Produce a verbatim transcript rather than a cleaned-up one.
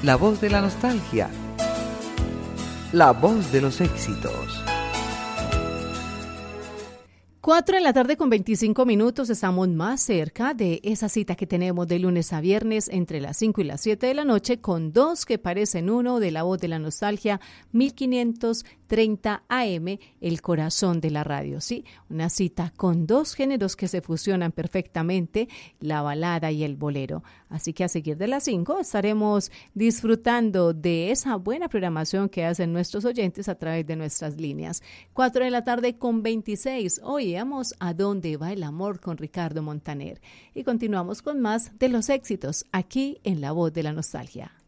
La voz de la nostalgia. La voz de los éxitos. Cuatro de la tarde con veinticinco minutos, estamos más cerca de esa cita que tenemos de lunes a viernes entre las cinco y las siete de la noche con dos que parecen uno de La Voz de la Nostalgia, mil quinientos treinta A M, el corazón de la radio, ¿sí? Una cita con dos géneros que se fusionan perfectamente, la balada y el bolero. Así que a seguir de las cinco estaremos disfrutando de esa buena programación que hacen nuestros oyentes a través de nuestras líneas. Cuatro de la tarde con veintiséis, hoy Veamos A dónde va el amor con Ricardo Montaner y continuamos con más de los éxitos aquí en La Voz de la Nostalgia.